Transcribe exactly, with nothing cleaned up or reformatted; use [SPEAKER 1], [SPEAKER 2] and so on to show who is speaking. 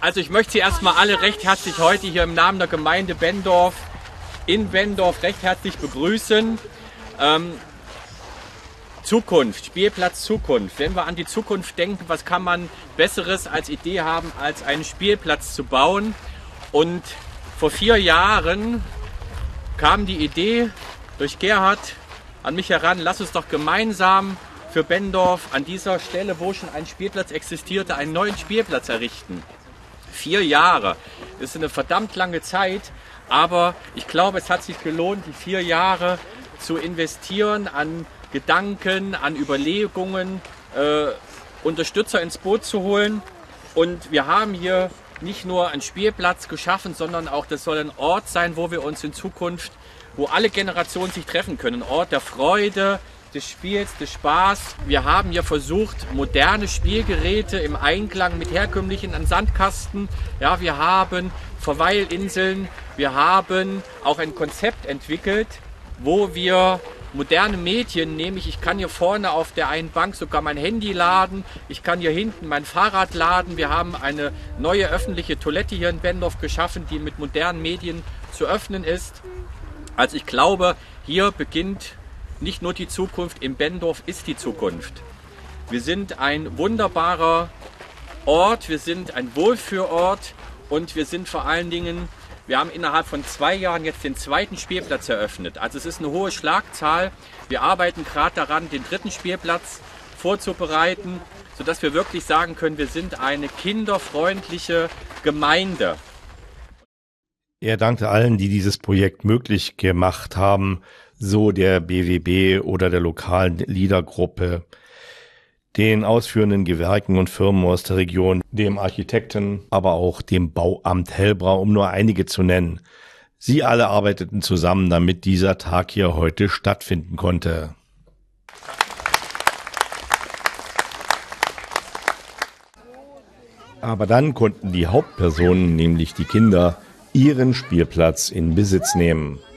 [SPEAKER 1] Also ich möchte Sie erstmal alle recht herzlich heute hier im Namen der Gemeinde Benndorf in Benndorf recht herzlich begrüßen. Ähm, Zukunft, Spielplatz Zukunft. Wenn wir an die Zukunft denken, was kann man Besseres als Idee haben, als einen Spielplatz zu bauen? Und vor vier Jahren kam die Idee durch Gerhard an mich heran, lass uns doch gemeinsam für Benndorf an dieser Stelle, wo schon ein Spielplatz existierte, einen neuen Spielplatz errichten. Vier Jahre, das ist eine verdammt lange Zeit, aber ich glaube, es hat sich gelohnt, die vier Jahre zu investieren an Gedanken, an Überlegungen, äh, Unterstützer ins Boot zu holen. Und wir haben hier nicht nur einen Spielplatz geschaffen, sondern auch, das soll ein Ort sein, wo wir uns in Zukunft, wo alle Generationen sich treffen können. Ein Ort der Freude, des Spiels, des Spaß. Wir haben hier versucht, moderne Spielgeräte im Einklang mit herkömmlichen an Sandkasten. Ja, wir haben Verweilinseln. Wir haben auch ein Konzept entwickelt, wo wir moderne Medien, nämlich ich kann hier vorne auf der einen Bank sogar mein Handy laden, ich kann hier hinten mein Fahrrad laden. Wir haben eine neue öffentliche Toilette hier in Benndorf geschaffen, die mit modernen Medien zu öffnen ist. Also ich glaube, hier beginnt nicht nur die Zukunft, in Benndorf ist die Zukunft. Wir sind ein wunderbarer Ort, wir sind ein Wohlfühlort und wir sind vor allen Dingen, wir haben innerhalb von zwei Jahren jetzt den zweiten Spielplatz eröffnet. Also es ist eine hohe Schlagzahl. Wir arbeiten gerade daran, den dritten Spielplatz vorzubereiten, sodass wir wirklich sagen können, wir sind eine kinderfreundliche Gemeinde.
[SPEAKER 2] Er dankte allen, die dieses Projekt möglich gemacht haben, so der B W B oder der lokalen Liedergruppe, den ausführenden Gewerken und Firmen aus der Region, dem Architekten, aber auch dem Bauamt Hellbrau, um nur einige zu nennen. Sie alle arbeiteten zusammen, damit dieser Tag hier heute stattfinden konnte. Aber dann konnten die Hauptpersonen, nämlich die Kinder, ihren Spielplatz in Besitz nehmen.